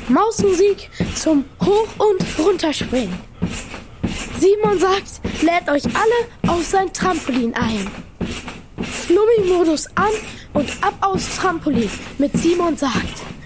Mausmusik zum Hoch- und Runterspringen. Simon sagt, lädt euch alle auf sein Trampolin ein. Flummi-Modus an und ab aufs Trampolin mit Simon sagt.